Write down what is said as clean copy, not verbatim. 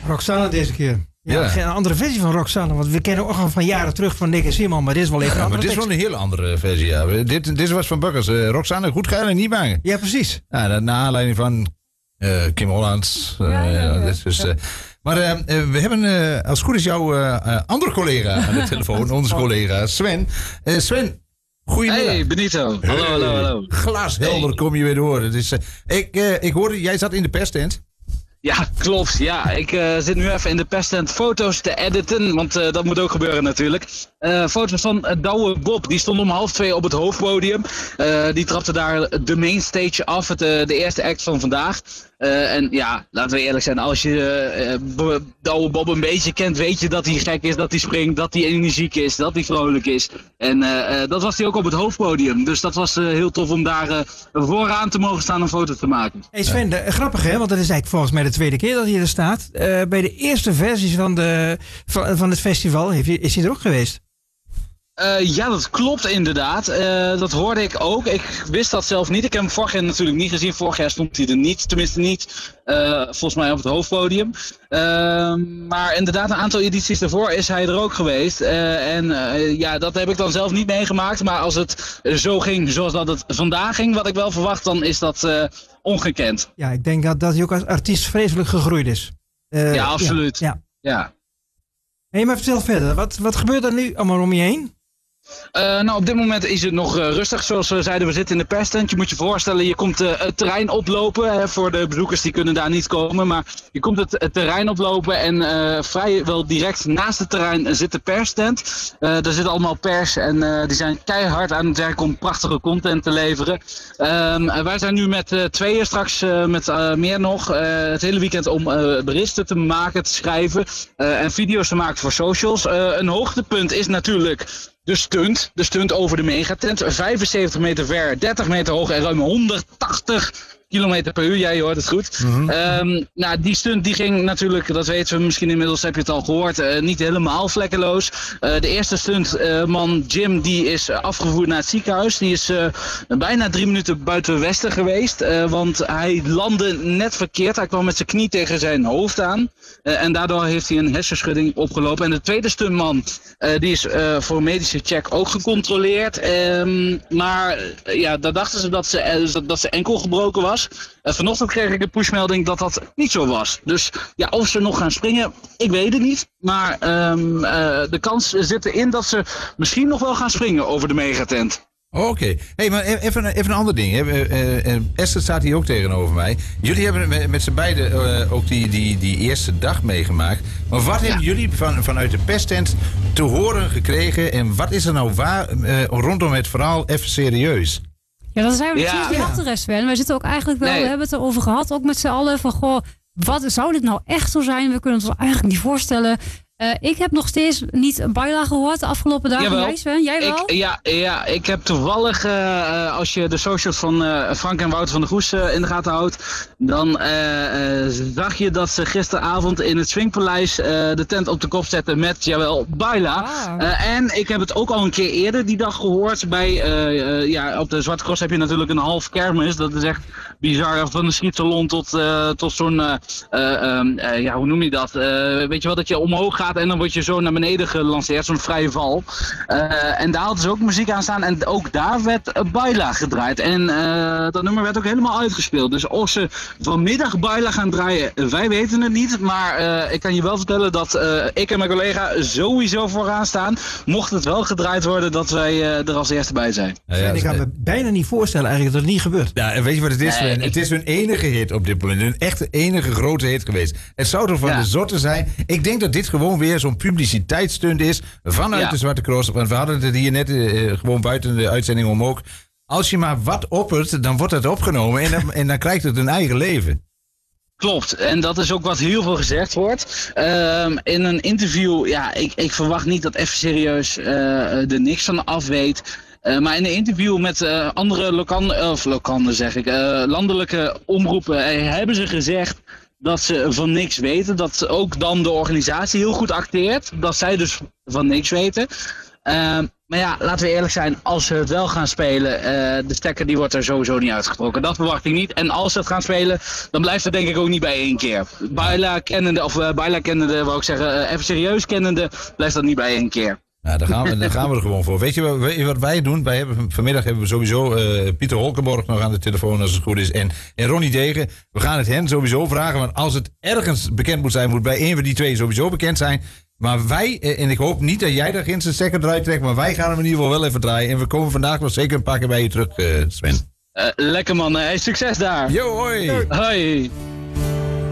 Roxanne deze keer. Ja. Een andere versie van Roxanne. Want we kennen ook al van jaren terug van Nick en Simon. Maar dit is wel even een andere maar dit is wel een hele andere versie. Ja. Dit was van Bukkers. Roxanne, goed geil en niet bang. Ja, precies. Ja, naar aanleiding van Kim Hollands. Maar we hebben als het goed is jouw andere collega aan de telefoon. Onze collega Sven. Sven. Goedemiddag. Hey Benito. Hallo. Glashelder kom je weer door. Het is, ik hoorde, jij zat in de perstent. Ja, klopt. Ja, ik zit nu even in de perstent foto's te editen, want dat moet ook gebeuren natuurlijk. Foto's van Douwe Bob, die stond om 1:30 op het hoofdpodium. Die trapte daar de mainstage af, de eerste act van vandaag. En ja, laten we eerlijk zijn, als je Douwe Bob een beetje kent, weet je dat hij gek is, dat hij springt, dat hij energiek is, dat hij vrolijk is. En dat was hij ook op het hoofdpodium. Dus dat was heel tof om daar vooraan te mogen staan en foto's te maken. Hey Sven, grappig hè, want dat is eigenlijk volgens mij de tweede keer dat hij er staat. Bij de eerste versies van het festival is hij er ook geweest. Ja, dat klopt inderdaad. Dat hoorde ik ook. Ik wist dat zelf niet. Ik heb hem vorig jaar natuurlijk niet gezien. Vorig jaar stond hij er niet. Tenminste niet volgens mij op het hoofdpodium. Maar inderdaad, een aantal edities daarvoor is hij er ook geweest. Ja, dat heb ik dan zelf niet meegemaakt. Maar als het zo ging zoals dat het vandaag ging, wat ik wel verwacht, dan is dat ongekend. Ja, ik denk dat hij ook als artiest vreselijk gegroeid is. Ja, absoluut. Ja. Hey, maar vertel verder. Wat gebeurt er nu allemaal om je heen? Nou, op dit moment is het nog rustig. Zoals we zeiden, we zitten in de perstent. Je moet je voorstellen, je komt het terrein oplopen. Hè, voor de bezoekers die kunnen daar niet komen. Maar je komt het terrein oplopen en vrijwel direct naast het terrein zit de perstent. Daar zit allemaal pers en die zijn keihard aan het werk om prachtige content te leveren. Wij zijn nu met tweeën straks, met meer nog, het hele weekend om berichten te maken, te schrijven en video's te maken voor socials. Een hoogtepunt is natuurlijk de stunt over de megatent. 75 meter ver, 30 meter hoog en ruim 180 kilometer per uur. Jij hoort het goed. Nou, die stunt die ging natuurlijk, dat weten we misschien inmiddels, heb je het al gehoord, niet helemaal vlekkeloos. De eerste stuntman Jim, die is afgevoerd naar het ziekenhuis. Die is bijna 3 minuten buiten Westen geweest. Want hij landde net verkeerd. Hij kwam met zijn knie tegen zijn hoofd aan. En daardoor heeft hij een hersenschudding opgelopen. En de tweede stuntman, die is voor medische check ook gecontroleerd. Maar ja, daar dachten ze dat ze enkel gebroken was. Vanochtend kreeg ik een pushmelding dat dat niet zo was. Dus ja, of ze nog gaan springen, ik weet het niet. Maar de kans zit erin dat ze misschien nog wel gaan springen over de megatent. Oké. Hey, maar even een ander ding. Esther staat hier ook tegenover mij. Jullie hebben met z'n beiden ook die eerste dag meegemaakt. Maar wat hebben jullie vanuit de perstent te horen gekregen? En wat is er nou waar rondom het verhaal even serieus? Ja, dat zijn we precies niet achter, Sven. Wij zitten ook eigenlijk wel, we hebben het erover gehad, ook met z'n allen, van goh, wat zou dit nou echt zo zijn? We kunnen het ons eigenlijk niet voorstellen. Ik heb nog steeds niet een Baila gehoord de afgelopen dagen. Jawel. Jij, Sven? Jij wel? Ik heb toevallig, als je de socials van Frank en Wouter van der Goes in de gaten houdt, dan zag je dat ze gisteravond in het Swingpaleis de tent op de kop zetten met, jawel, Baila. Wow. En ik heb het ook al een keer eerder die dag gehoord bij, op de Zwarte Cross heb je natuurlijk een half kermis. Dat is echt bizar, van een schietsalon tot zo'n, hoe noem je dat? Weet je wel, dat je omhoog gaat en dan word je zo naar beneden gelanceerd, zo'n vrije val. En daar hadden ze ook muziek aan staan en ook daar werd Baila gedraaid. En dat nummer werd ook helemaal uitgespeeld. Dus of ze vanmiddag Baila gaan draaien, wij weten het niet. Maar ik kan je wel vertellen dat ik en mijn collega sowieso vooraan staan. Mocht het wel gedraaid worden, dat wij er als eerste bij zijn. Ik kan me bijna niet voorstellen eigenlijk dat het niet gebeurt. Ja, en weet je wat het is, Sven? Het is hun enige hit op dit moment. Hun echte enige grote hit geweest. Het zou toch van de zotte zijn. Ik denk dat dit gewoon weer zo'n publiciteitsstunt is vanuit de Zwarte Cross. Want we hadden het hier net gewoon buiten de uitzending om ook. Als je maar wat oppert, dan wordt het opgenomen en dan krijgt het een eigen leven. Klopt, en dat is ook wat heel veel gezegd wordt. In een interview, ik verwacht niet dat even serieus er niks van af weet. Maar in een interview met andere landelijke omroepen hebben ze gezegd dat ze van niks weten. Dat ook dan de organisatie heel goed acteert. Dat zij dus van niks weten. Maar ja, laten we eerlijk zijn, als ze het wel gaan spelen, de stekker die wordt er sowieso niet uitgetrokken. Dat verwacht ik niet. En als ze het gaan spelen, dan blijft het denk ik ook niet bij 1 keer. Baila kennende, wou ik zeggen, even serieus kennende, blijft dat niet bij 1 keer. Ja, daar gaan we er gewoon voor. Weet je wat wij doen? Vanmiddag hebben we sowieso Pieter Holkenborg nog aan de telefoon als het goed is. En Ronnie Degen. We gaan het hen sowieso vragen. Want als het ergens bekend moet zijn, moet bij één van die twee sowieso bekend zijn. Maar wij, en ik hoop niet dat jij daar geen stekker eruit trekt, maar wij gaan hem in ieder geval wel even draaien. En we komen vandaag nog zeker een paar keer bij je terug, Sven. Lekker man, succes daar. Yo, hoi. Hoi.